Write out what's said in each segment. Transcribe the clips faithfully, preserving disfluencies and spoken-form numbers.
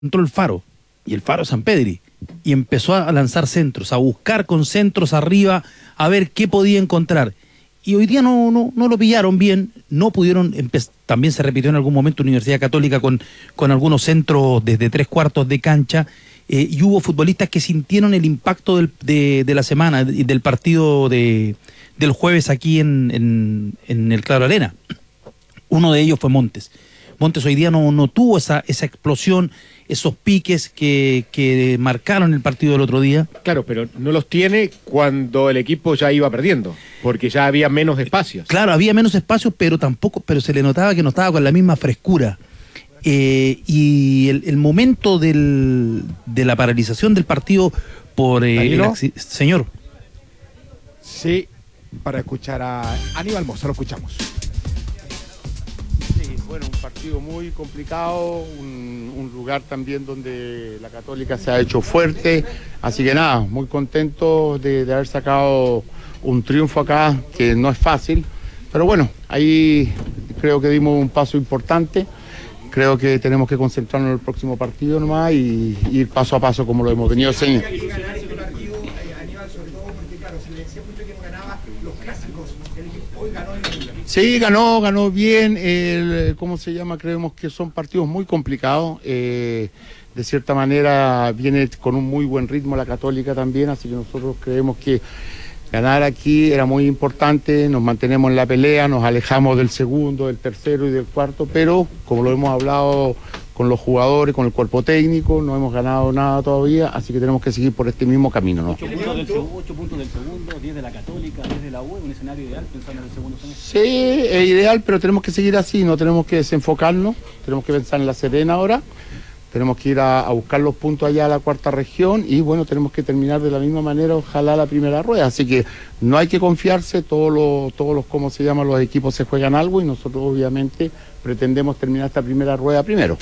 entró el Faro, y el Faro San Pedri, y empezó a lanzar centros, a buscar con centros arriba, a ver qué podía encontrar. Y hoy día no, no, no lo pillaron bien, no pudieron, también se repitió en algún momento Universidad Católica con, con algunos centros desde tres cuartos de cancha, eh, y hubo futbolistas que sintieron el impacto del, de, de la semana, y del partido de, del jueves aquí en, en, en el Claro Arena. Uno de ellos fue Montes. Montes hoy día no, no tuvo esa, esa explosión, esos piques que, que marcaron el partido del otro día. Claro, pero no los tiene cuando el equipo ya iba perdiendo, porque ya había menos espacios. Claro, había menos espacios, pero tampoco, pero se le notaba que no estaba con la misma frescura. Eh, y el, el momento del, de la paralización del partido por eh, el señor. Sí, para escuchar a Aníbal Mosa, lo escuchamos. Bueno, un partido muy complicado, un, un lugar también donde la Católica se ha hecho fuerte, así que nada, muy contento de, de haber sacado un triunfo acá, que no es fácil, pero bueno, ahí creo que dimos un paso importante, creo que tenemos que concentrarnos en el próximo partido nomás y, y ir paso a paso como lo hemos venido haciendo. Sí, ganó, ganó bien, el, ¿cómo se llama? Creemos que son partidos muy complicados, eh, de cierta manera viene con un muy buen ritmo la Católica también, así que nosotros creemos que ganar aquí era muy importante, nos mantenemos en la pelea, nos alejamos del segundo, del tercero y del cuarto, pero como lo hemos hablado con los jugadores, con el cuerpo técnico, no hemos ganado nada todavía, así que tenemos que seguir por este mismo camino, ¿no? ocho puntos del, ocho puntos del segundo, diez de la Católica, diez de la U, un escenario ideal pensando en el segundo semestre. Sí, es ideal, pero tenemos que seguir así, no tenemos que desenfocarnos, tenemos que pensar en La Serena ahora, tenemos que ir a, a buscar los puntos allá a la cuarta región y bueno, tenemos que terminar de la misma manera, ojalá la primera rueda, así que no hay que confiarse, todos los, todos los, ¿cómo se llama? Los equipos se juegan algo y nosotros obviamente pretendemos terminar esta primera rueda primero.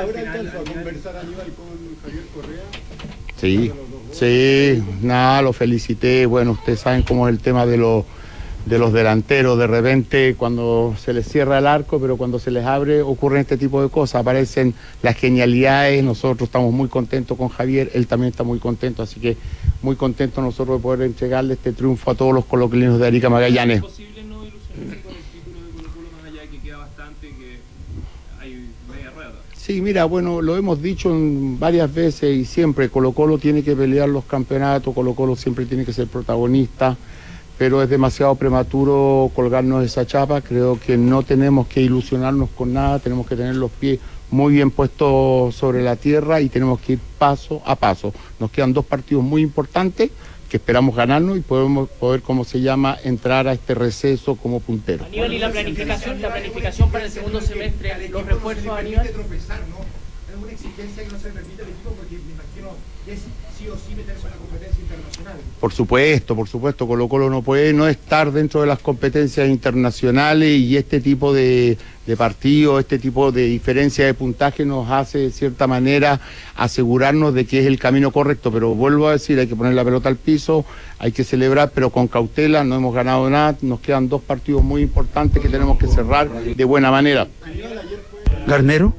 Sí, sí, nada, lo felicité, bueno, ustedes saben cómo es el tema de los de los delanteros, de repente cuando se les cierra el arco, pero cuando se les abre ocurren este tipo de cosas, aparecen las genialidades, nosotros estamos muy contentos con Javier, él también está muy contento, así que muy contentos nosotros de poder entregarle este triunfo a todos los coloquinos de Arica Magallanes. ¿Es posible no ilusionarse con el título de Colo-Colo más allá de que queda bastante, que hay media rueda? Sí, mira, bueno, lo hemos dicho varias veces y siempre, Colo-Colo tiene que pelear los campeonatos, Colo-Colo siempre tiene que ser protagonista, pero es demasiado prematuro colgarnos esa chapa, creo que no tenemos que ilusionarnos con nada, tenemos que tener los pies muy bien puestos sobre la tierra y tenemos que ir paso a paso. Nos quedan dos partidos muy importantes que esperamos ganarnos y podemos poder, como se llama, entrar a este receso como puntero. Aníbal, ¿y la planificación, la planificación para el segundo semestre, los refuerzos, Aníbal? Es una exigencia que no se repite al equipo porque me imagino que es sí o sí meterse en la competencia internacional. Por supuesto, por supuesto, Colo-Colo no puede no estar dentro de las competencias internacionales y este tipo de, de partidos, este tipo de diferencia de puntaje nos hace de cierta manera asegurarnos de que es el camino correcto, pero vuelvo a decir, hay que poner la pelota al piso, hay que celebrar, pero con cautela, no hemos ganado nada, nos quedan dos partidos muy importantes que tenemos que cerrar de buena manera. Garnero.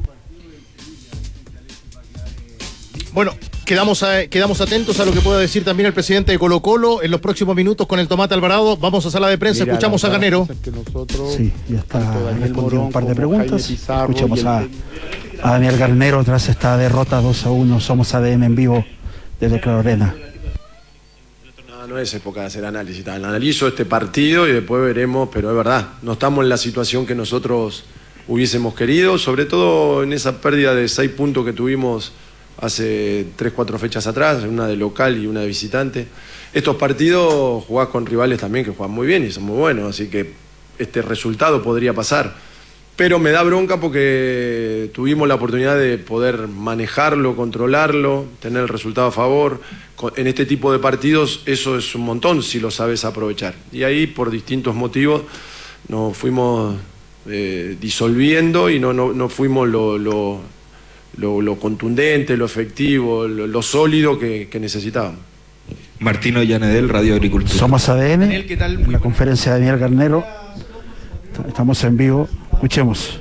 Bueno, quedamos, a, quedamos atentos a lo que pueda decir también el presidente de Colo-Colo en los próximos minutos con el Tomate Alvarado. Vamos a sala de prensa, Mira, escuchamos a Garnero. Nosotros, sí, ya está respondiendo Morón, un par de preguntas. Pizarro, escuchamos a, el... a Daniel Garnero tras esta derrota dos a uno. Somos A D M en vivo desde Claro Arena. No, no es época de hacer análisis. Analizo este partido y después veremos, pero es verdad, no estamos en la situación que nosotros hubiésemos querido, sobre todo en esa pérdida de seis puntos que tuvimos hace tres, cuatro fechas atrás, una de local y una de visitante. Estos partidos jugás con rivales también que juegan muy bien y son muy buenos, así que este resultado podría pasar. Pero me da bronca porque tuvimos la oportunidad de poder manejarlo, controlarlo, tener el resultado a favor. En este tipo de partidos eso es un montón si lo sabes aprovechar. Y ahí por distintos motivos nos fuimos eh, disolviendo y no, no, no fuimos lo... lo Lo, lo contundente, lo efectivo, lo, lo sólido que, que necesitábamos. Martino Llanedel, Radio Agricultura. Somos A D N, Daniel, ¿qué tal? en la conferencia de Daniel Garnero. Estamos en vivo, escuchemos.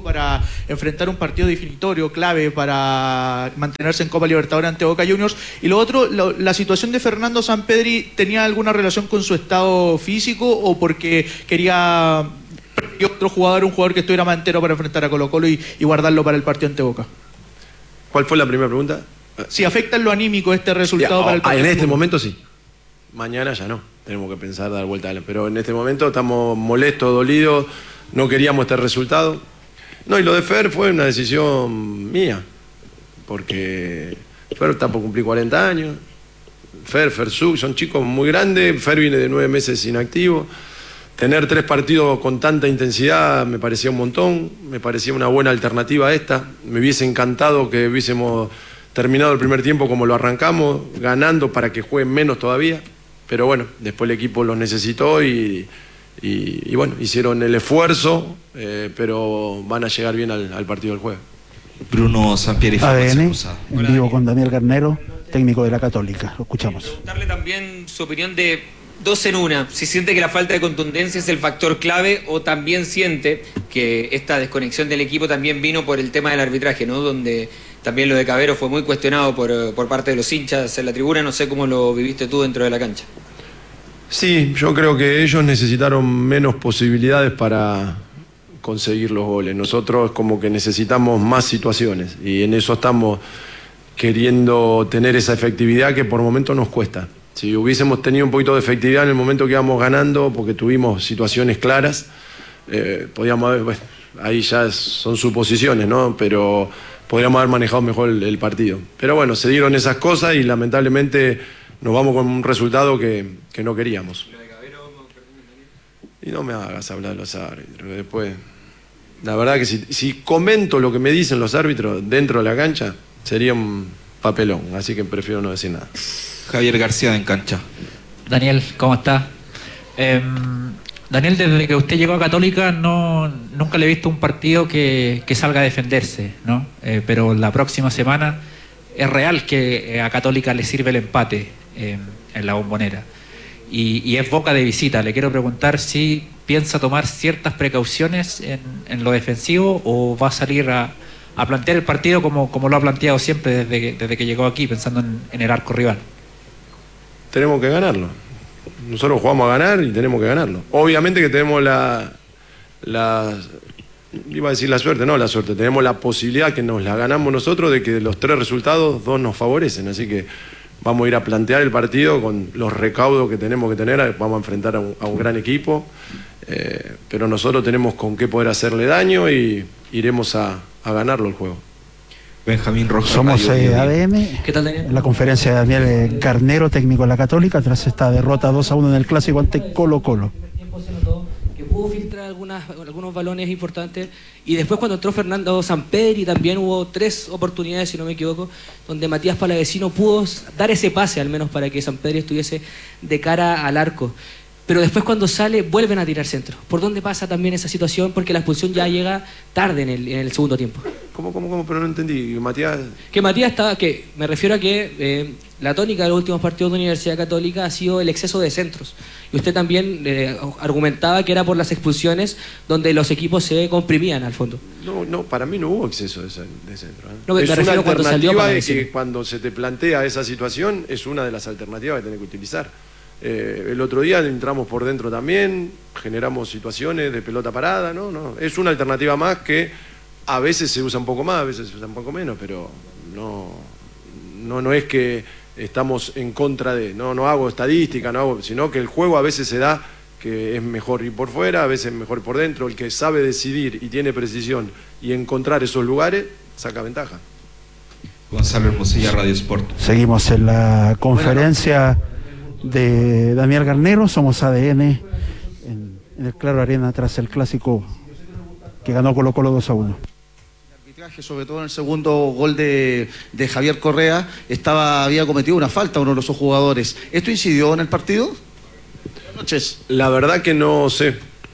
para enfrentar un partido definitorio, clave para mantenerse en Copa Libertadores ante Boca Juniors. Y lo otro, lo, la situación de Fernando Sampedri, ¿tenía alguna relación con su estado físico o porque quería otro jugador, un jugador que estuviera más entero para enfrentar a Colo Colo y, y guardarlo para el partido ante Boca? ¿Cuál fue la primera pregunta? Si afecta en lo anímico este resultado ya, para el partido. En este momento sí. Mañana ya no. Tenemos que pensar dar vuelta a la... Pero en este momento estamos molestos, dolidos. No queríamos este resultado. No, y lo de Fer fue una decisión mía. Porque Fer está por cumplir cuarenta años. Fer, Fersu, son chicos muy grandes. Fer viene de nueve meses inactivo. Tener tres partidos con tanta intensidad me parecía un montón. Me parecía una buena alternativa a esta. Me hubiese encantado que hubiésemos terminado el primer tiempo como lo arrancamos, ganando para que jueguen menos todavía. Pero bueno, después el equipo los necesitó y, y, y bueno, hicieron el esfuerzo, eh, pero van a llegar bien al, al partido del jueves. Bruno Sampieri, A D N, en vivo con Daniel Garnero, técnico de la Católica. Lo escuchamos. Preguntarle también su opinión de dos en una. Si siente que la falta de contundencia es el factor clave o también siente que esta desconexión del equipo también vino por el tema del arbitraje, ¿no? Donde también lo de Cabero fue muy cuestionado por, por parte de los hinchas en la tribuna. No sé cómo lo viviste tú dentro de la cancha. Sí, yo creo que ellos necesitaron menos posibilidades para conseguir los goles. Nosotros como que necesitamos más situaciones y en eso estamos queriendo tener esa efectividad que por momentos nos cuesta. Si hubiésemos tenido un poquito de efectividad en el momento que íbamos ganando, porque tuvimos situaciones claras, eh, podíamos haber, bueno, ahí ya son suposiciones, ¿no? Pero podríamos haber manejado mejor el, el partido. Pero bueno, se dieron esas cosas y lamentablemente nos vamos con un resultado que, que no queríamos. Y no me hagas hablar de los árbitros. Después, la verdad que si, si comento lo que me dicen los árbitros dentro de la cancha, sería un papelón. Así que prefiero no decir nada. Javier García en cancha. Daniel, ¿cómo está? Eh, Daniel, desde que usted llegó a Católica no, nunca le he visto un partido que, que salga a defenderse, ¿no? Eh, pero la próxima semana es real que a Católica le sirve el empate eh, en la Bombonera. Y, y es Boca de visita. Le quiero preguntar si piensa tomar ciertas precauciones en, en lo defensivo o va a salir a, a plantear el partido como, como lo ha planteado siempre desde que, desde que llegó aquí, pensando en, en el arco rival. Tenemos que ganarlo. Nosotros jugamos a ganar y tenemos que ganarlo. Obviamente que tenemos la, la... Iba a decir la suerte, no la suerte. Tenemos la posibilidad que nos la ganamos nosotros de que de los tres resultados, dos nos favorecen. Así que vamos a ir a plantear el partido con los recaudos que tenemos que tener. Vamos a enfrentar a un, a un gran equipo. Eh, pero nosotros tenemos con qué poder hacerle daño y iremos a, a ganarlo el juego. Benjamín Rojas. Somos eh, A D M. ¿Qué tal, Daniel? En la conferencia de Daniel Garnero, técnico de la Católica, tras esta derrota dos a uno en el clásico ante Colo Colo. Que pudo filtrar algunas, algunos balones importantes y después cuando entró Fernando Sampedri también hubo tres oportunidades, si no me equivoco, donde Matías Palavecino pudo dar ese pase al menos para que Sampedri estuviese de cara al arco. Pero después cuando sale vuelven a tirar centro. ¿Por dónde pasa también esa situación? Porque la expulsión ya llega tarde en el, en el segundo tiempo. ¿Cómo, cómo, cómo? Pero no entendí. Matías... Que Matías estaba, que me refiero a que eh, la tónica de los últimos partidos de Universidad Católica ha sido el exceso de centros. Y usted también eh, argumentaba que era por las expulsiones donde los equipos se comprimían al fondo. No, no, para mí no hubo exceso de, de centro. ¿eh? No, me es refiero una cuando salió alternativa para de que cuando se te plantea esa situación es una de las alternativas que tenés que utilizar. Eh, el otro día entramos por dentro también, generamos situaciones de pelota parada, ¿no? No, es una alternativa más que a veces se usa un poco más, a veces se usa un poco menos, pero no, no, no es que estamos en contra de, no, no hago estadística, no hago, sino que el juego a veces se da que es mejor ir por fuera, a veces mejor por dentro. El que sabe decidir y tiene precisión y encontrar esos lugares, saca ventaja. Gonzalo Hermosilla, Radio Sport. Seguimos en la conferencia de Daniel Garnero, somos A D N en, en el Claro Arena tras el clásico que ganó Colo Colo dos a uno. El arbitraje, sobre todo en el segundo gol de, de Javier Correa, estaba, había cometido una falta uno de los jugadores. ¿Esto incidió en el partido? Buenas noches. La verdad que no sé.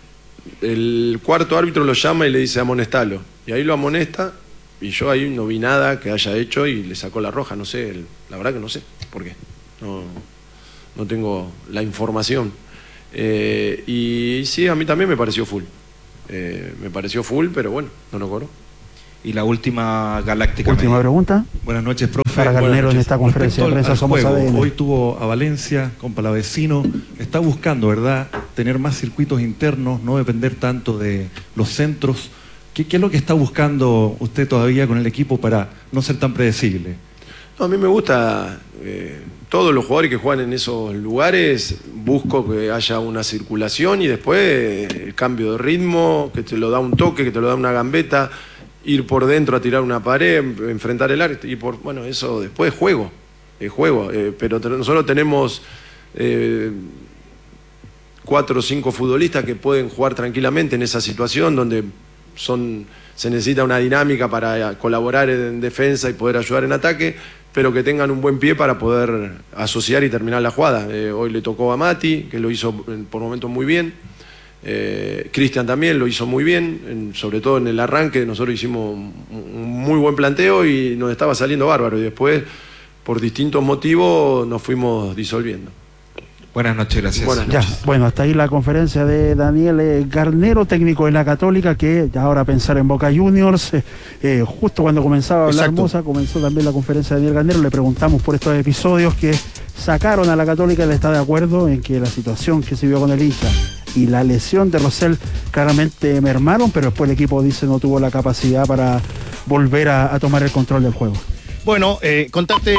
El cuarto árbitro lo llama y le dice amonestalo. Y ahí lo amonesta y yo ahí no vi nada que haya hecho y le sacó la roja. No sé, la verdad que no sé por qué. No... No tengo la información. Eh, y sí, a mí también me pareció full. Eh, me pareció full, pero bueno, no lo cobró. Y la última galáctica. Última pregunta. Buenas noches, profe. Para Garnero en esta conferencia de prensa Somos A D N. Hoy tuvo a Valencia con Palavecino. Está buscando, ¿verdad?, tener más circuitos internos, no depender tanto de los centros. ¿Qué, qué es lo que está buscando usted todavía con el equipo para no ser tan predecible? No, a mí me gusta, eh, todos los jugadores que juegan en esos lugares, busco que haya una circulación y después eh, el cambio de ritmo, que te lo da un toque, que te lo da una gambeta, ir por dentro a tirar una pared, enfrentar el arco, y por, bueno, eso después es juego, es juego, eh, pero te, nosotros tenemos eh, cuatro o cinco futbolistas que pueden jugar tranquilamente en esa situación donde son, se necesita una dinámica para colaborar en defensa y poder ayudar en ataque, pero que tengan un buen pie para poder asociar y terminar la jugada. Eh, hoy le tocó a Mati, que lo hizo por momentos muy bien. Eh, Cristian también lo hizo muy bien, en, sobre todo en el arranque. Nosotros hicimos un, un muy buen planteo y nos estaba saliendo bárbaro. Y después, por distintos motivos, nos fuimos disolviendo. Buenas noches, gracias. Buenas noches. Ya, bueno, hasta ahí la conferencia de Daniel eh, Garnero, técnico de la Católica, que ya ahora pensar en Boca Juniors. Eh, eh, justo cuando comenzaba a hablar Exacto. Moza, comenzó también la conferencia de Daniel Garnero. Le preguntamos por estos episodios que sacaron a la Católica. Él está de acuerdo en que la situación que se vio con el hincha y la lesión de Rosell claramente mermaron, pero después el equipo dice no tuvo la capacidad para volver a, a tomar el control del juego. Bueno, eh, contarte, eh,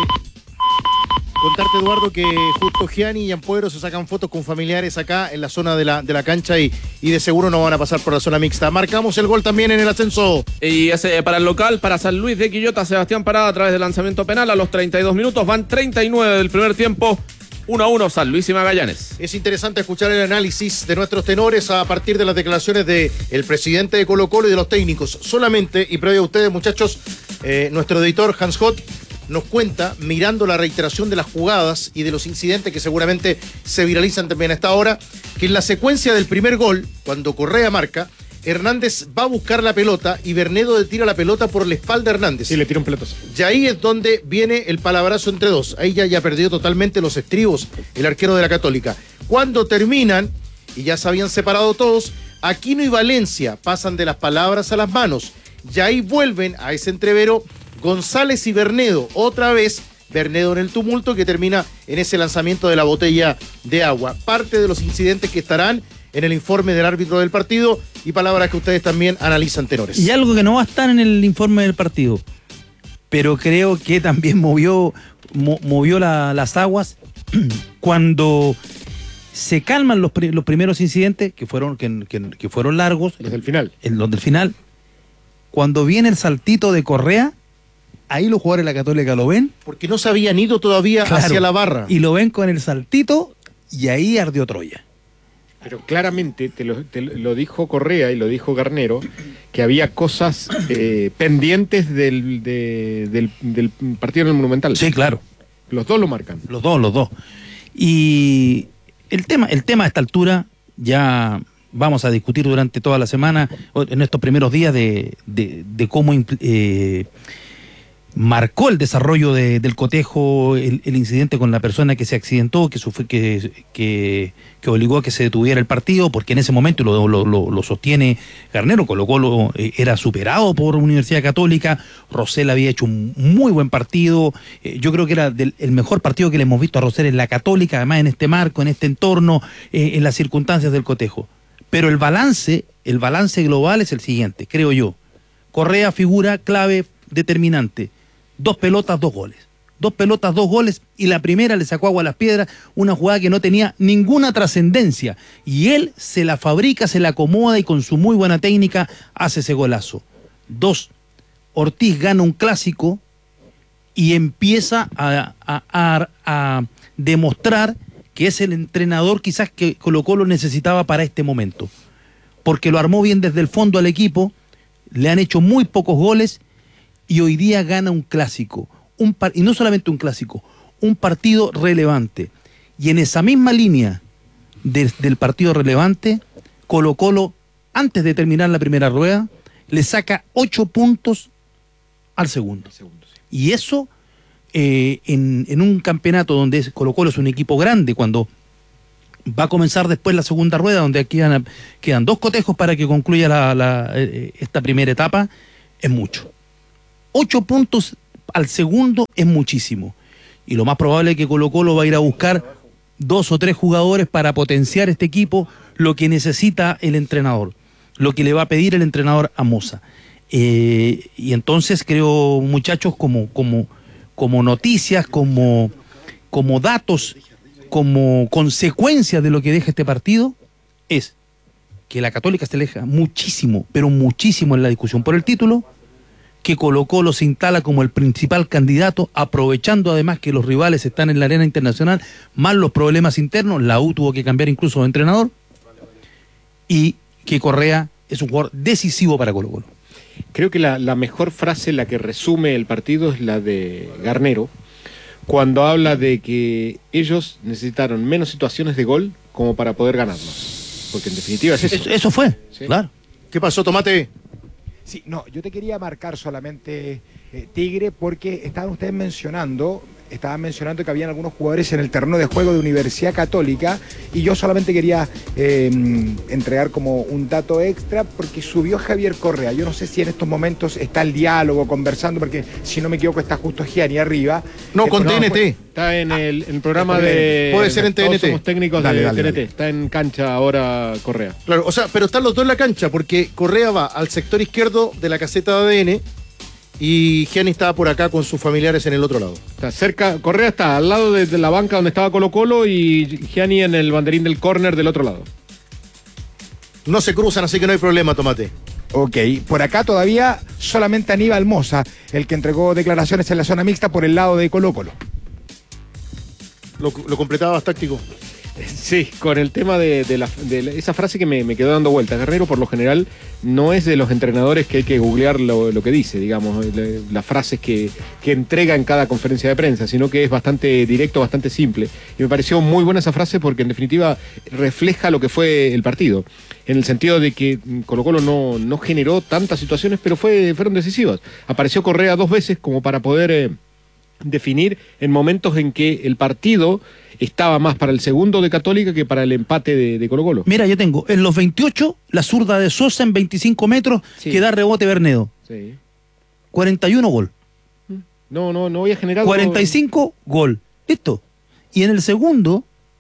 contarte, Eduardo, que justo Gianni y Ampuero se sacan fotos con familiares acá en la zona de la, de la cancha y, y de seguro no van a pasar por la zona mixta. Marcamos el gol también en el ascenso. Y ese para el local, para San Luis de Quillota, Sebastián Parada a través del lanzamiento penal a los treinta y dos minutos. Van treinta y nueve del primer tiempo. uno a uno San Luis y Magallanes. Es interesante escuchar el análisis de nuestros tenores a partir de las declaraciones del presidente de Colo-Colo y de los técnicos. Solamente, y previo a ustedes, muchachos, eh, nuestro editor Hans Hott nos cuenta, mirando la reiteración de las jugadas y de los incidentes que seguramente se viralizan también a esta hora, que en la secuencia del primer gol, cuando Correa marca, Hernández va a buscar la pelota y Bernedo le tira la pelota por la espalda a Hernández. Y le tira un pelotazo. Y ahí es donde viene el palabrazo entre dos. Ahí ya, ya perdió totalmente los estribos el arquero de la Católica. Cuando terminan, y ya se habían separado todos, Aquino y Valencia pasan de las palabras a las manos. Y ahí vuelven a ese entrevero González y Bernedo. Otra vez Bernedo en el tumulto que termina en ese lanzamiento de la botella de agua. Parte de los incidentes que estarán en el informe del árbitro del partido y palabras que ustedes también analizan, tenores. Y algo que no va a estar en el informe del partido, pero creo que también movió, mo, movió la, las aguas cuando se calman los, los primeros incidentes, que fueron, que, que, que fueron largos. Los del final. En los del final. Cuando viene el saltito de Correa, ahí los jugadores de la Católica lo ven. Porque no se habían ido todavía claro, hacia la barra. Y lo ven con el saltito y ahí ardió Troya. Pero claramente te lo, te lo dijo Correa y lo dijo Garnero, que había cosas eh, pendientes del, de, del, del partido en el Monumental. Sí, claro. Los dos lo marcan. Los dos, los dos. Y el tema, el tema a esta altura ya vamos a discutir durante toda la semana, en estos primeros días, de, de, de cómo eh, marcó el desarrollo de, del cotejo, el, el incidente con la persona que se accidentó, que, sufrió, que, que, que obligó a que se detuviera el partido, porque en ese momento lo, lo, lo, lo sostiene Garnero, Colo-Colo eh, era superado por Universidad Católica, Rosell había hecho un muy buen partido, eh, yo creo que era del, el mejor partido que le hemos visto a Rosell en la Católica, además en este marco, en este entorno, eh, en las circunstancias del cotejo. Pero el balance, el balance global es el siguiente, creo yo. Correa, figura clave, determinante. Dos pelotas, dos goles. Dos pelotas, dos goles, y la primera le sacó agua a las piedras, una jugada que no tenía ninguna trascendencia. Y él se la fabrica, se la acomoda y con su muy buena técnica hace ese golazo. Dos, Ortiz gana un clásico y empieza a, a, a, a demostrar que es el entrenador quizás que Colo-Colo necesitaba para este momento. Porque lo armó bien desde el fondo al equipo, le han hecho muy pocos goles, y hoy día gana un clásico, un par y no solamente un clásico, un partido relevante. Y en esa misma línea de, del partido relevante, Colo-Colo, antes de terminar la primera rueda, le saca ocho puntos al segundo. segundo sí. Y eso, eh, en, en un campeonato donde Colo-Colo es un equipo grande, cuando Va a comenzar después la segunda rueda, donde quedan, quedan dos cotejos para que concluya la, la, eh, esta primera etapa. Es mucho. Ocho puntos al segundo es muchísimo. Y lo más probable es que Colo-Colo va a ir a buscar dos o tres jugadores para potenciar este equipo, lo que necesita el entrenador, lo que le va a pedir el entrenador a Moza. Eh, y entonces creo, muchachos, como, como, como noticias, como, como datos, como consecuencia de lo que deja este partido, es que la Católica se aleja muchísimo, pero muchísimo en la discusión por el título, que Colo-Colo se instala como el principal candidato, aprovechando además que los rivales están en la arena internacional, más los problemas internos. La U tuvo que cambiar incluso de entrenador, y que Correa es un jugador decisivo para Colo-Colo. Creo que la, la mejor frase, la que resume el partido, es la de Garnero, cuando habla de que ellos necesitaron menos situaciones de gol como para poder ganarnos. Porque en definitiva es eso. Eso, eso fue, ¿sí? Claro. ¿Qué pasó, Tomate? Sí, no, yo te quería marcar solamente, eh, Tigre, porque estaban ustedes mencionando, estaban mencionando que habían algunos jugadores en el terreno de juego de Universidad Católica, y yo solamente quería eh, entregar como un dato extra, porque subió Javier Correa. Yo no sé si en estos momentos está el diálogo, conversando, porque si no me equivoco está justo Gianni arriba. No, con T N T. Está en el, en el programa de... Puede ser en T N T. Todos somos técnicos Dale, de dale, T N T. dale. Está en cancha ahora Correa. Claro, o sea, pero están los dos en la cancha, porque Correa va al sector izquierdo de la caseta de A D N y Gianni estaba por acá con sus familiares en el otro lado. Está cerca, Correa está al lado de, de la banca donde estaba Colo-Colo, y Gianni en el banderín del córner del otro lado. No se cruzan, así que no hay problema, Tomate. Ok, por acá todavía solamente Aníbal Moza, el que entregó declaraciones en la zona mixta por el lado de Colo-Colo. ¿Lo, lo completabas, táctico? Sí, con el tema de, de, la, de la, esa frase que me, me quedó dando vueltas. Guerrero, por lo general, no es de los entrenadores que hay que googlear lo, lo que dice, digamos, le, las frases que, que entrega en cada conferencia de prensa, sino que es bastante directo, bastante simple. Y me pareció muy buena esa frase porque, en definitiva, refleja lo que fue el partido. En el sentido de que Colo-Colo no, no generó tantas situaciones, pero fue, fueron decisivas. Apareció Correa dos veces como para poder eh, definir en momentos en que el partido estaba más para el segundo de Católica que para el empate de, de Colo-Colo. Mira, yo tengo en los veintiocho la zurda de Sosa en veinticinco metros, Sí. que da rebote Bernedo. Sí. cuarenta y uno gol. No, no, no había generado... cuarenta y cinco gol. Listo. Y en el segundo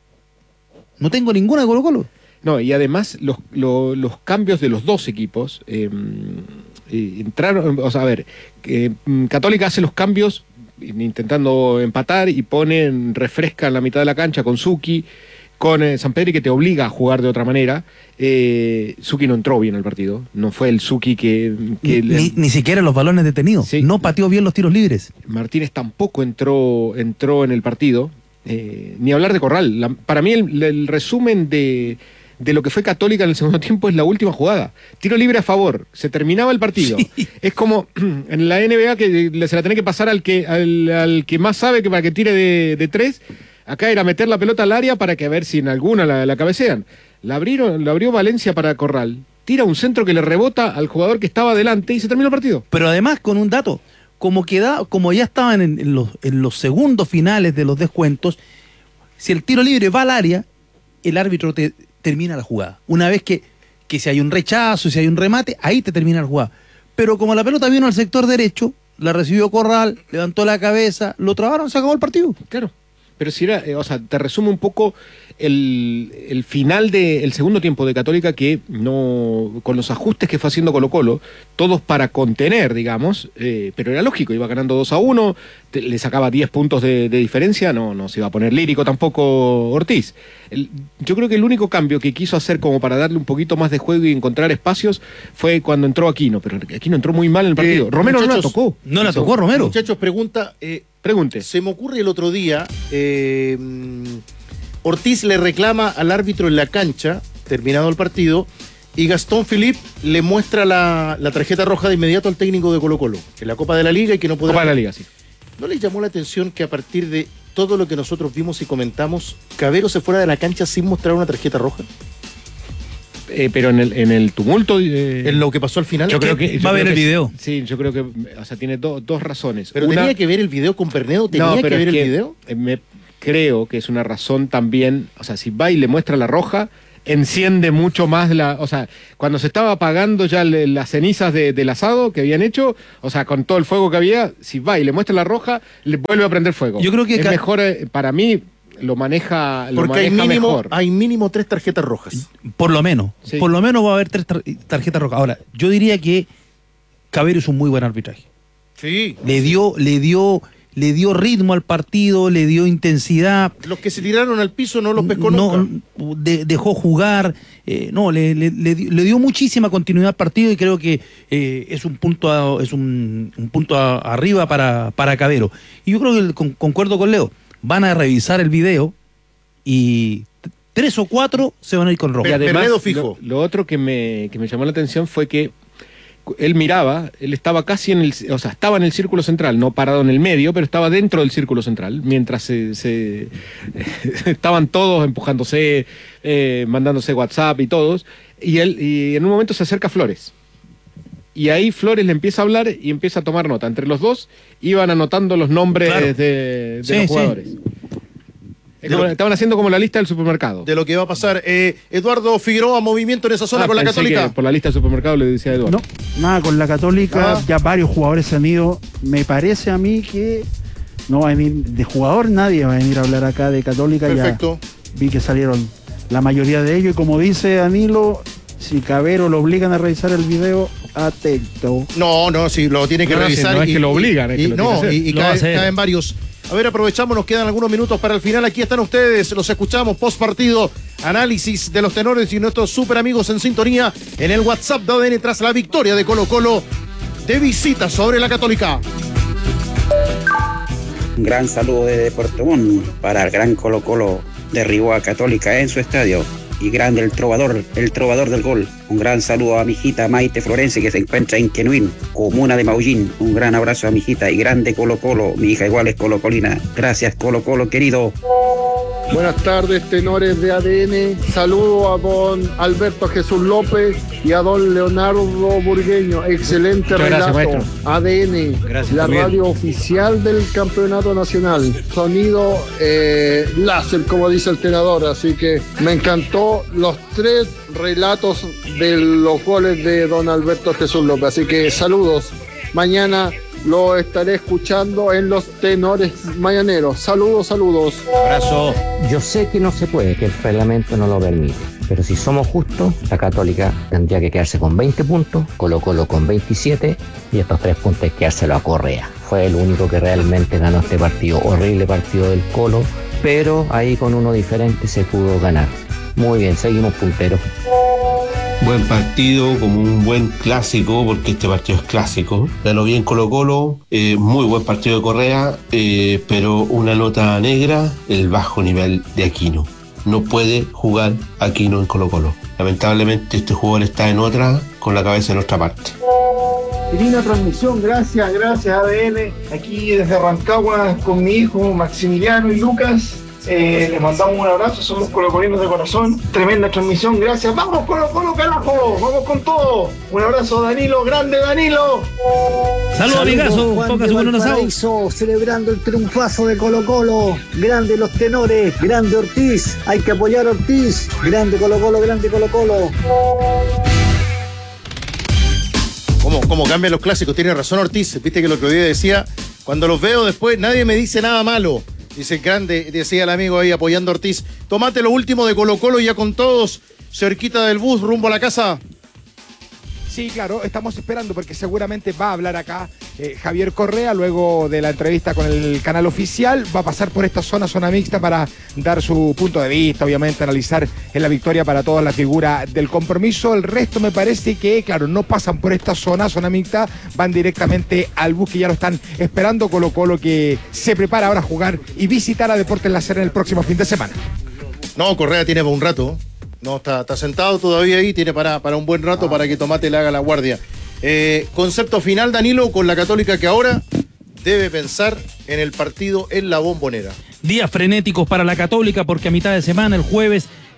no tengo ninguna de Colo-Colo. No, y además los, lo- los cambios de los dos equipos eh, eh, entraron, o sea, a ver, eh, Católica hace los cambios intentando empatar y ponen, refresca en la mitad de la cancha con Zucchi, con eh, Sampedri, que te obliga a jugar de otra manera. Eh, Zucchi no entró bien al partido, no fue el Zucchi que... que Ni, le- ni siquiera los balones detenidos. No pateó bien los tiros libres. Martínez tampoco entró, entró en el partido, eh, ni hablar de Corral. La- para mí el, el resumen de, de lo que fue Católica en el segundo tiempo es la última jugada. Tiro libre a favor, se terminaba el partido. Es como en la N B A que le- se la tiene que pasar al que, al, al que más sabe que para que tire de, de tres. Acá era meter la pelota al área para que a ver si en alguna la, la cabecean. La abrieron, la abrió Valencia para Corral. Tira un centro que le rebota al jugador que estaba adelante y se terminó el partido. Pero además con un dato, como queda, como ya estaban en, en los, en los segundos finales de los descuentos, si el tiro libre va al área, el árbitro te termina la jugada. Una vez que, que si hay un rechazo, si hay un remate, ahí te termina la jugada. Pero como la pelota vino al sector derecho, la recibió Corral, levantó la cabeza, lo trabaron, se acabó el partido. Claro. Pero si era, eh, o sea, te resume un poco el, el final del segundo tiempo de Católica, que no, con los ajustes que fue haciendo Colo-Colo, todos para contener, digamos, eh, pero era lógico, iba ganando dos a uno, te- le sacaba diez puntos de, de diferencia, no, no se iba a poner lírico tampoco Ortiz. El- yo creo que el único cambio que quiso hacer como para darle un poquito más de juego y encontrar espacios fue cuando entró Aquino, pero Aquino entró muy mal en el partido. Eh, Romero no la muchachos, tocó. No la tocó Romero. Muchachos, pregunta. Eh, Pregunte. Se me ocurre el otro día, eh, Ortiz le reclama al árbitro en la cancha, terminado el partido, y Gastón Philippe le muestra la, la tarjeta roja de inmediato al técnico de Colo-Colo, en la Copa de la Liga y que no podrá... Copa de la Liga, sí. ¿No les llamó la atención que a partir de todo lo que nosotros vimos y comentamos, Cabero se fuera de la cancha sin mostrar una tarjeta roja? Eh, pero en el, en el tumulto... eh, En lo que pasó al final. Yo creo que va a ver creo el que- video. Sí, yo creo que, o sea, tiene do- dos razones. Pero Una- tenía que ver el video con Bernedo, tenía No, que pero ver es el que, video. eh, me- creo que es una razón también, o sea, si va y le muestra la roja, enciende mucho más la, o sea, cuando se estaba apagando ya le, las cenizas de, del asado que habían hecho, o sea, con todo el fuego que había, si va y le muestra la roja, le vuelve a prender fuego. Yo creo que es ca- mejor, eh, para mí, lo maneja, lo Porque hay maneja mínimo, mejor. hay mínimo tres tarjetas rojas. Por lo menos. Sí. Por lo menos va a haber tres tar- tarjetas rojas. Ahora, yo diría que Cabero es un muy buen arbitraje. Sí. Le dio, le dio, le dio ritmo al partido, le dio intensidad. Los que se tiraron al piso no los pescó No, nunca. de- dejó jugar, eh, no, le, le- le dio, le dio muchísima continuidad al partido y creo que eh, es un punto a- es un, un punto a- arriba para, para Cabero. Y yo creo que con- concuerdo con Leo, van a revisar el video y t- tres o cuatro se van a ir con rojo. Y además, lo, lo otro que me, que me llamó la atención fue que él miraba, él estaba casi en el, o sea, estaba en el círculo central, no parado en el medio, pero estaba dentro del círculo central, mientras se, se estaban todos empujándose, eh, mandándose WhatsApp y todos, y él, y en un momento se acerca Flores. Y ahí Flores le empieza a hablar y empieza a tomar nota. Entre los dos iban anotando los nombres Claro. de, de Sí, los sí. jugadores. Es como- estaban haciendo como la lista del supermercado. De lo que va a pasar. Eh, Eduardo Figueroa, movimiento en esa zona Ah, con la pensé Católica. que por la lista del supermercado le decía Eduardo. No, nada, con la Católica Ah. ya varios jugadores se han ido. Me parece a mí que no va a venir de jugador, nadie va a venir a hablar acá de Católica. Perfecto. Ya vi que salieron la mayoría de ellos y como dice Danilo, si Cabero lo obligan a revisar el video, atento. No, no, sí, lo tiene que No, no, revisar. sí, no es y- que lo obligan, es y, que lo no, tiene que hacer. y, y Lo va a cae- hacer. caen varios. A ver, aprovechamos, nos quedan algunos minutos para el final. Aquí están ustedes, los escuchamos post partido. Análisis de los tenores y nuestros super amigos en sintonía en el WhatsApp de A D N tras la victoria de Colo Colo de visita sobre la Católica. Un gran saludo desde Puerto Montt para el gran Colo Colo. Derribó a Católica en su estadio. Y grande el trovador, el trovador del gol. Un gran saludo a mi hijita Maite Florense que se encuentra en Quenuín, comuna de Maullín. Un gran abrazo a mi hijita y grande Colo Colo. Mi hija igual es Colo Colina. Gracias Colo Colo querido. Buenas tardes, tenores de A D N. Saludo a don Alberto Jesús López y a don Leonardo Burgueño. Excelente Muchas relato. gracias, maestro. A D N, Gracias, la muy bien. radio oficial del Campeonato Nacional. Sonido eh, láser, como dice el tenador. Así que me encantó los tres relatos de los goles de don Alberto Jesús López. Así que saludos. Mañana lo estaré escuchando en los tenores mañaneros. Saludos, saludos. Abrazo. Yo sé que no se puede, que el reglamento no lo permite, pero si somos justos, la Católica tendría que quedarse con veinte puntos, Colo Colo con veintisiete y estos tres puntos hay que quedárselo a Correa. Fue el único que realmente ganó este partido, horrible partido del Colo, pero ahí con uno diferente se pudo ganar. Muy bien, seguimos punteros. Buen partido, como un buen clásico, porque este partido es clásico. Ganó bien Colo Colo, eh, muy buen partido de Correa, eh, pero una nota negra, el bajo nivel de Aquino. No puede jugar Aquino en Colo Colo. Lamentablemente este jugador está en otra, con la cabeza en otra parte. Divina transmisión, gracias, gracias A D N. Aquí desde Rancagua con mi hijo Maximiliano y Lucas. Eh, les mandamos un abrazo, somos colocolinos de corazón. Tremenda transmisión, gracias. ¡Vamos, Colo Colo, carajo! ¡Vamos con todo! Un abrazo, Danilo, grande Danilo. Saludos, amigazo. Juan Póngase de bueno un asado. Valparaíso, celebrando el triunfazo de Colo Colo. Grande los tenores, grande Ortiz. Hay que apoyar a Ortiz. Grande Colo Colo, grande Colo Colo. ¿Cómo, cómo cambian los clásicos? Tiene razón Ortiz. Viste que lo que hoy día decía, cuando los veo después, nadie me dice nada malo. Dice grande, decía el amigo ahí apoyando a Ortiz. Tomate lo último de Colo Colo ya con todos, cerquita del bus, rumbo a la casa. Sí, claro, estamos esperando porque seguramente va a hablar acá eh, Javier Correa luego de la entrevista con el canal oficial. Va a pasar por esta zona, zona mixta para dar su punto de vista, obviamente analizar en la victoria para toda la figura del compromiso. El resto me parece que, claro, no pasan por esta zona, zona mixta, van directamente al bus que ya lo están esperando. Colo Colo que se prepara ahora a jugar y visitar a Deportes La Serena el próximo fin de semana. No, Correa tiene para un rato. No, está, está sentado todavía ahí, tiene para, para un buen rato para que Tomate le haga la guardia. Eh, concepto final, Danilo, con la Católica que ahora debe pensar en el partido en la Bombonera. Días frenéticos para la Católica porque a mitad de semana, el jueves,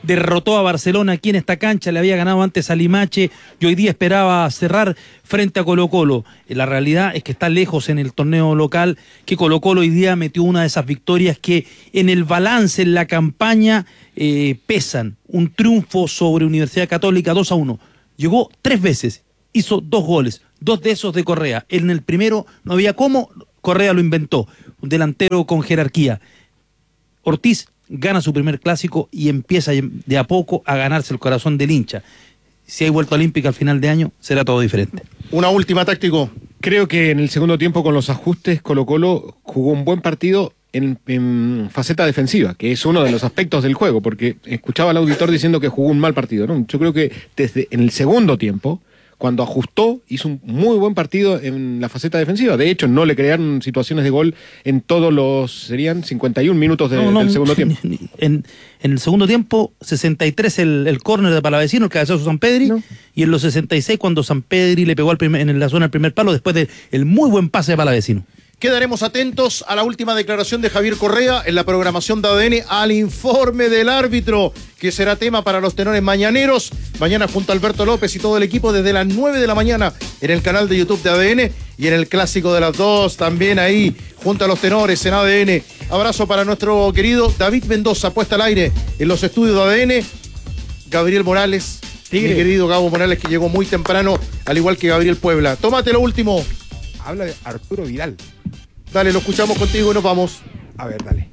derrotó a Barcelona aquí en esta cancha, le había ganado antes a Limache y hoy día esperaba cerrar frente a Colo-Colo. La realidad es que está lejos en el torneo local, que Colo-Colo hoy día metió una de esas victorias que en el balance, en la campaña, eh, pesan. Un triunfo sobre Universidad Católica dos a uno. Llegó tres veces, hizo dos goles, dos de esos de Correa. En el primero no había cómo, Correa lo inventó, un delantero con jerarquía. Ortiz gana su primer clásico y empieza de a poco a ganarse el corazón del hincha. Si hay vuelta olímpica al final de año, será todo diferente. Una última, Táctico. Creo que en el segundo tiempo, con los ajustes, Colo-Colo jugó un buen partido en, en faceta defensiva, que es uno de los aspectos del juego, porque escuchaba al auditor diciendo que jugó un mal partido, ¿no? Yo creo que desde en el segundo tiempo, cuando ajustó, hizo un muy buen partido en la faceta defensiva. De hecho, no le crearon situaciones de gol en todos los, serían cincuenta y un minutos de, no, no, del segundo tiempo. En, en el segundo tiempo, sesenta y tres el, el córner de Palavecino, el cabezazo de Sampedri, no. Y en los sesenta y seis cuando Sampedri le pegó al primer, en la zona del primer palo, después del de muy buen pase de Palavecino. Quedaremos atentos a la última declaración de Javier Correa en la programación de A D N, al informe del árbitro, que será tema para los tenores mañaneros. Mañana junto a Alberto López y todo el equipo desde las nueve de la mañana en el canal de YouTube de A D N y en el clásico de las dos también ahí junto a los tenores en A D N. Abrazo para nuestro querido David Mendoza, puesta al aire en los estudios de A D N. Gabriel Morales, Tigre. Mi querido Gabo Morales, que llegó muy temprano, al igual que Gabriel Puebla. Tómate lo último. Habla de Arturo Vidal. Dale, lo escuchamos contigo y nos vamos. A ver, dale.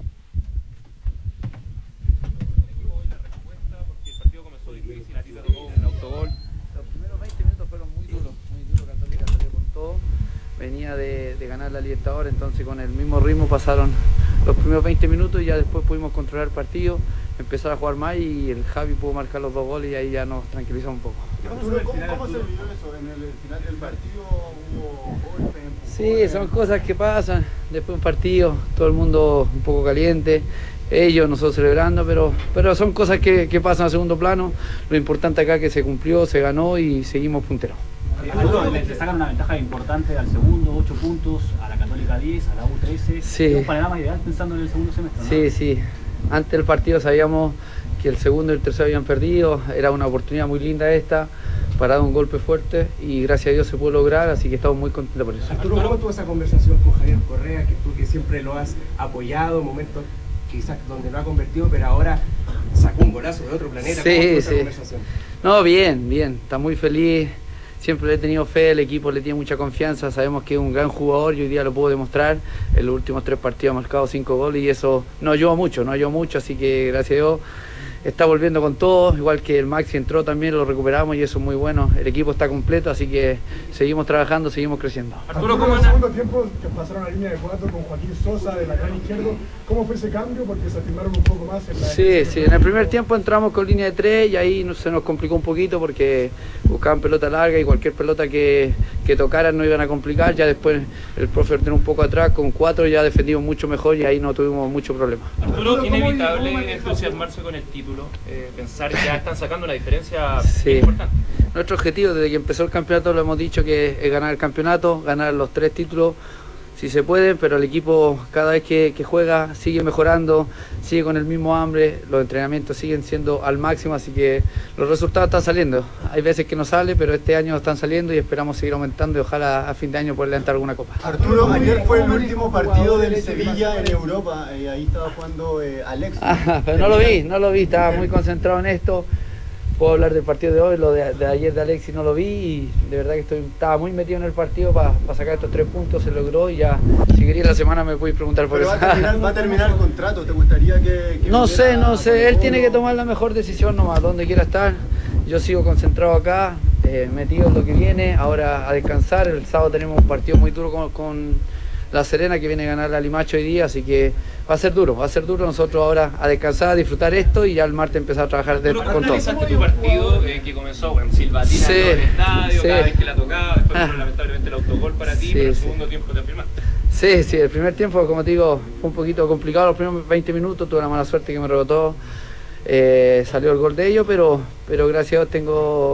Los primeros veinte minutos fueron muy duros, muy duros. Católica salió con todo. Venía de, de ganar la Libertadores, entonces con el mismo ritmo pasaron los primeros veinte minutos y ya después pudimos controlar el partido, empezar a jugar más y el Javi pudo marcar los dos goles y ahí ya nos tranquilizó un poco. Arturo, ¿cómo, ¿Cómo se vivió eso? ¿En el final del partido hubo golpes? Sí, son cosas que pasan después de un partido, todo el mundo un poco caliente, ellos, nosotros celebrando, pero, pero son cosas que, que pasan a segundo plano. Lo importante acá es que se cumplió, se ganó y seguimos punteros. Arturo, le sacan una ventaja importante al segundo, ocho puntos, a la Católica diez, a la U trece. Sí. ¿Es un panorama ideal pensando en el segundo semestre, no? Sí, sí. Antes del partido sabíamos que el segundo y el tercero habían perdido, era una oportunidad muy linda esta, para dar un golpe fuerte y gracias a Dios se pudo lograr, así que estamos muy contentos por eso. Arturo, ¿cómo tuvo esa conversación con Javier Correa, que tú que siempre lo has apoyado, momentos quizás donde lo ha convertido, pero ahora sacó un golazo de otro planeta? Sí, ¿Cómo tuvo esa sí. conversación? No, bien, bien, está muy feliz, siempre le he tenido fe, el equipo le tiene mucha confianza, sabemos que es un gran jugador y hoy día lo puedo demostrar. En los últimos tres partidos ha marcado cinco goles y eso no ayudó mucho, no ayudó mucho, así que gracias a Dios está volviendo con todo, igual que el Maxi entró también, lo recuperamos y eso es muy bueno. El equipo está completo, así que seguimos trabajando, seguimos creciendo. Arturo, ¿cómo en el segundo tiempo que pasaron a la línea de cuatro con Joaquín Sosa de lateral izquierdo? ¿Cómo fue ese cambio? Porque se afirmaron un poco más en la... Sí, sí, en el primer tiempo entramos con línea de tres y ahí no, se nos complicó un poquito porque buscaban pelota larga y cualquier pelota que, que tocaran no iban a complicar. Ya después el profe ordenó un poco atrás, con cuatro ya defendimos mucho mejor y ahí no tuvimos mucho problema. Arturo, inevitable entusiasmarse con el título. Eh, pensar que ya están sacando una diferencia sí. importante. Nuestro objetivo desde que empezó el campeonato lo hemos dicho que es ganar el campeonato, ganar los tres títulos si se puede, pero el equipo cada vez que, que juega sigue mejorando, sigue con el mismo hambre, los entrenamientos siguen siendo al máximo, así que los resultados están saliendo. Hay veces que no sale, pero este año están saliendo y esperamos seguir aumentando y ojalá a fin de año poder levantar alguna copa. Arturo, ayer fue el último partido del Sevilla en Europa, eh, ahí estaba jugando eh, Alex. Ah, pero no lo vi, no lo vi, estaba muy concentrado en esto. Puedo hablar del partido de hoy, lo de, de ayer de Alexis no lo vi y de verdad que estoy, estaba muy metido en el partido para pa sacar estos tres puntos, se logró y ya, si quería la semana me podéis preguntar por Pero eso. Va a, terminar, va a terminar el contrato, ¿te gustaría que...? que no sé, no sé, él o... tiene que tomar la mejor decisión nomás, donde quiera estar. Yo sigo concentrado acá, eh, metido en lo que viene, ahora a descansar. El sábado tenemos un partido muy duro con... con La Serena, que viene a ganar la Limache hoy día, así que va a ser duro, va a ser duro. Nosotros ahora a descansar, a disfrutar esto y ya el martes empezar a trabajar de, ¿Cómo con todo. analizaste tu partido eh, que comenzó con silbatina Sí, en todo el estadio, sí. cada vez que la tocaba, después Ah. fue lamentablemente el autogol para ti, Sí, pero el sí. segundo tiempo te afirmaste? Sí, sí, el primer tiempo, como te digo, fue un poquito complicado. Los primeros veinte minutos tuve la mala suerte que me rebotó, eh, salió el gol de ellos, pero, pero gracias a Dios tengo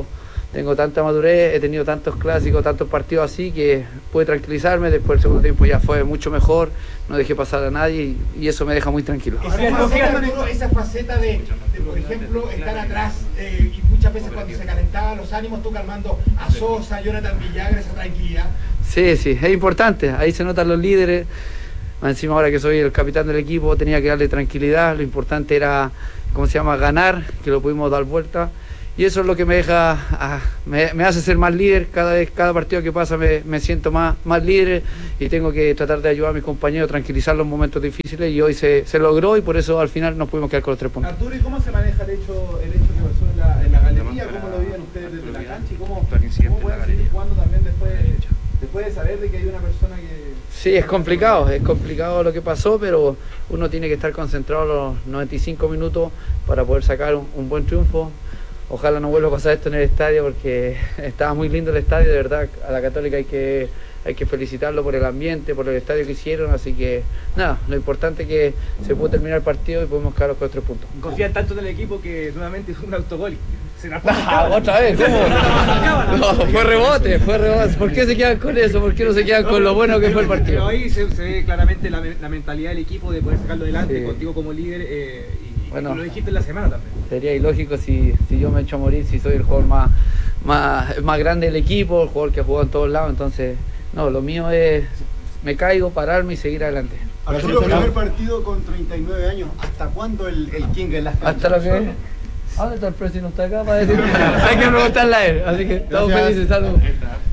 tengo tanta madurez, he tenido tantos clásicos, tantos partidos así que pude tranquilizarme. Después el segundo tiempo ya fue mucho mejor, no dejé pasar a nadie y, y eso me deja muy tranquilo. Es cierto, Arturo, esa faceta de, de, por ejemplo, estar atrás eh, y muchas veces cuando se calentaban los ánimos, tú calmando a Sosa, Jonathan Villagra, esa tranquilidad. Sí, sí, es importante, ahí se notan los líderes. Encima ahora que soy el capitán del equipo tenía que darle tranquilidad, lo importante era, ¿cómo se llama?, ganar, que lo pudimos dar vuelta. Y eso es lo que me deja, ah, me, me hace ser más líder. Cada vez, cada partido que pasa me, me siento más, más líder y tengo que tratar de ayudar a mis compañeros, tranquilizar los momentos difíciles y hoy se, se logró y por eso al final nos pudimos quedar con los tres puntos. Arturo, ¿y cómo se maneja el hecho, el hecho que pasó en la, en la galería? ¿Cómo lo viven ustedes desde la cancha y cómo, cómo pueden seguir jugando también después, después de saber de que hay una persona que... Sí, es complicado, es complicado lo que pasó, pero uno tiene que estar concentrado los noventa y cinco minutos para poder sacar un, un buen triunfo. Ojalá no vuelva a pasar esto en el estadio porque estaba muy lindo el estadio, de verdad. A la Católica hay que, hay que felicitarlo por el ambiente, por el estadio que hicieron, así que nada, lo importante es que se pudo terminar el partido y podemos quedar con los tres puntos. Confían tanto en el equipo que nuevamente hizo un autogol. Se la ah, otra vez, ¿cómo? No, fue rebote, fue rebote. ¿Por qué se quedan con eso? ¿Por qué no se quedan con lo bueno que fue el partido? Pero ahí se, se ve claramente la, la mentalidad del equipo de poder sacarlo adelante, sí. Contigo como líder, eh, y, bueno, y lo dijiste en la semana también. Sería ilógico si, si yo me echo a morir, si soy el jugador más, más, más grande del equipo, el jugador que ha jugado en todos lados, entonces, no, lo mío es, me caigo, pararme y seguir adelante. Arturo, primer partido con treinta y nueve años, ¿hasta cuándo el, el King en las canchas? Hasta lo que... ¿Dónde está el precio? No está acá para decir. Hay que preguntarle a él. Así que estamos felices. Saludos.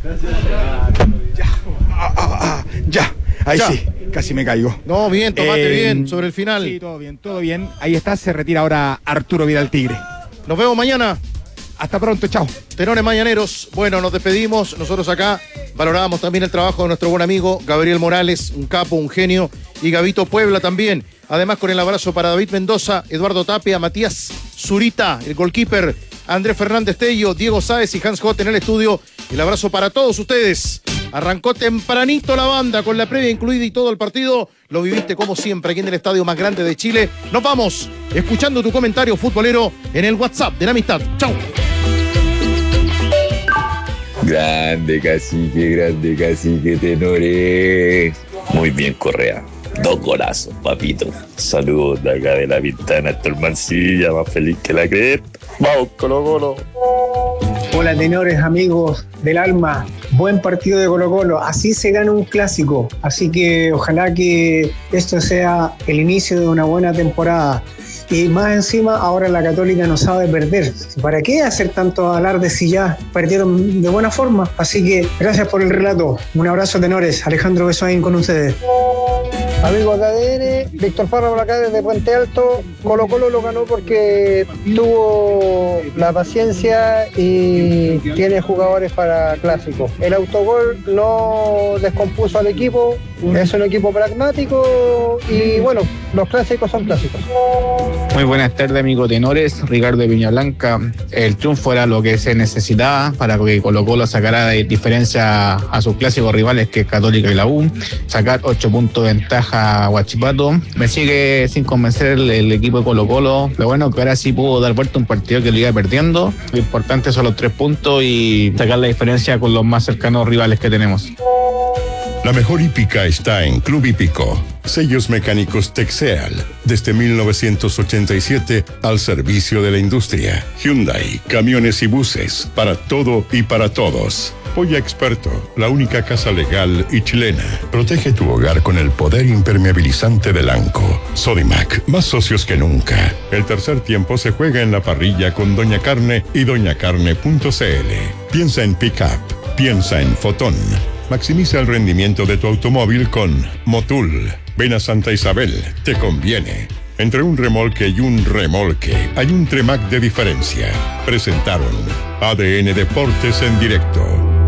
Ya, ah, ah, ah, ya. Ahí Ya. sí, casi me caigo. No, bien, tomate Eh, bien sobre el final. Sí, todo bien, todo bien. Ahí está, se retira ahora Arturo Vidal Tigre. Nos vemos mañana. Hasta pronto, chao. Tenores mañaneros. Bueno, nos despedimos. Nosotros acá valoramos también el trabajo de nuestro buen amigo Gabriel Morales, un capo, un genio, y Gabito Puebla también. Además, con el abrazo para David Mendoza, Eduardo Tapia, Matías Zurita, el goalkeeper, Andrés Fernández Tello, Diego Sáez y Hans Hott en el estudio. El abrazo para todos ustedes. Arrancó tempranito la banda con la previa incluida y todo el partido. Lo viviste como siempre aquí en el estadio más grande de Chile. Nos vamos escuchando tu comentario futbolero en el WhatsApp de la amistad. Chau. Grande cacique, grande cacique, Tenores. Muy bien, Correa. Dos golazos, papito. Saludos de acá de la Pintana, hasta el Mancilla, más feliz que la cresta. Vamos, Colo Colo. Hola tenores, amigos del alma, buen partido de Colo Colo, así se gana un clásico, así que ojalá que esto sea el inicio de una buena temporada. Y más encima, ahora la Católica no sabe perder. ¿Para qué hacer tanto alarde si ya perdieron de buena forma? Así que gracias por el relato. Un abrazo, tenores. Alejandro Besoain con ustedes. Amigos de A D N, Víctor Faro por acá desde Puente Alto. Colo Colo lo ganó porque tuvo la paciencia y tiene jugadores para clásicos. El autogol no descompuso al equipo, es un equipo pragmático y bueno, los clásicos son clásicos. Muy buenas tardes, amigos tenores. Ricardo de Viñablanca. El triunfo era lo que se necesitaba para que Colo Colo sacara de diferencia a sus clásicos rivales, que es Católica y la U. Sacar ocho puntos de ventaja a Huachipato. Me sigue sin convencer el, el equipo de Colo Colo. Lo bueno es que ahora sí pudo dar vuelta un partido que lo iba perdiendo. Lo importante son los tres puntos y sacar la diferencia con los más cercanos rivales que tenemos. La mejor hípica está en Club Hípico. Sellos mecánicos Texeal, desde mil novecientos ochenta y siete al servicio de la industria. Hyundai, camiones y buses, para todo y para todos. Polla Experto, la única casa legal y chilena. Protege tu hogar con el poder impermeabilizante del ANCO. Sodimac, más socios que nunca. El tercer tiempo se juega en la parrilla con Doña Carne y doña carne punto c l. Piensa en pick-up, piensa en Fotón. Maximiza el rendimiento de tu automóvil con Motul. Ven a Santa Isabel, te conviene. Entre un remolque y un remolque hay un Tremac de diferencia. Presentaron A D N Deportes en directo.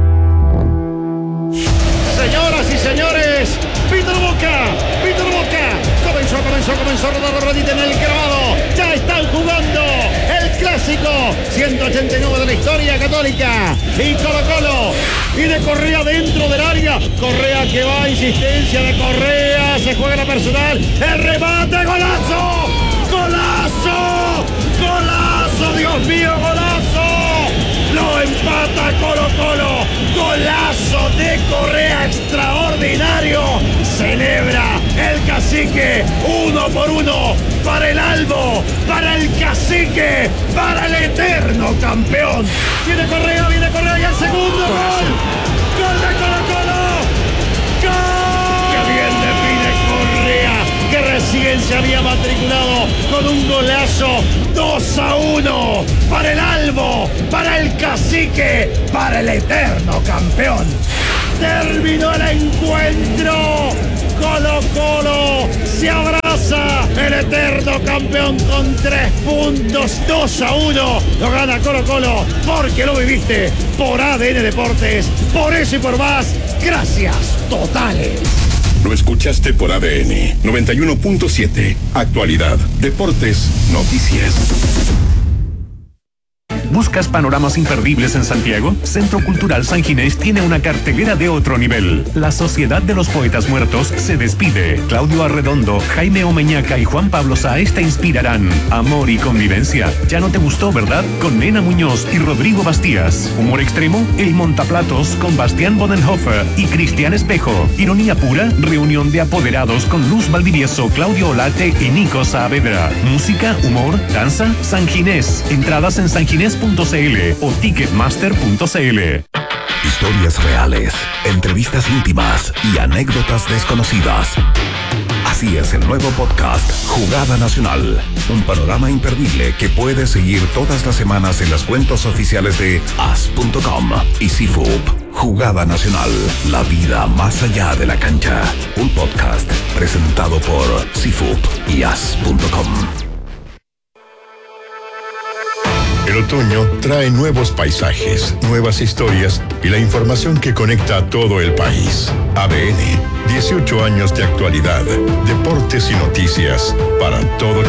Señoras y señores, Víctor Boca, Víctor Boca. Comenzó, comenzó, comenzó a rodar la rodita en el grabado. Ya están jugando el clásico ciento ochenta y nueve de la historia católica. Y Colo Colo. Y de Correa dentro del área. Correa que va, insistencia de Correa. Se juega la personal. El remate, golazo. Golazo. Golazo, Dios mío, golazo. Lo Empata Colo Colo. Golazo de Correa extraordinario. Celebra el Cacique. Uno por uno para el Albo, para el Cacique, para el eterno campeón. Viene Correa, viene Correa y el segundo gol. Gol de Colo Colo. ¡Gol! ¡Qué bien define Correa! Que recién se había matriculado con un golazo. Dos a uno para el Albo, para el Cacique, para el eterno campeón. Terminó el encuentro. Colo Colo se abraza. El eterno campeón con tres puntos. Dos a uno. Lo gana Colo Colo porque lo viviste por A D N Deportes. Por eso y por más. Gracias totales. Lo escuchaste por A D N noventa y uno punto siete. Actualidad, deportes, noticias. ¿Buscas panoramas imperdibles en Santiago? Centro Cultural San Ginés tiene una cartelera de otro nivel. La Sociedad de los Poetas Muertos se despide. Claudio Arredondo, Jaime Omeñaca y Juan Pablo Sáez te inspirarán. Amor y convivencia. ¿Ya no te gustó, verdad? Con Nena Muñoz y Rodrigo Bastías. Humor extremo, El Montaplatos con Bastián Bodenhofer y Cristian Espejo. Ironía pura, reunión de apoderados con Luz Valdivieso, Claudio Olate y Nico Saavedra. Música, humor, danza, San Ginés. Entradas en sanginés punto c l o ticketmaster punto c l. Historias reales, entrevistas íntimas y anécdotas desconocidas. Así es el nuevo podcast Jugada Nacional, un panorama imperdible que puedes seguir todas las semanas en las cuentas oficiales de as punto com y C F U P. Jugada Nacional, la vida más allá de la cancha. Un podcast presentado por C F U P y as punto com. El otoño trae nuevos paisajes, nuevas historias y la información que conecta a todo el país. A D N, dieciocho años de actualidad, deportes y noticias para todo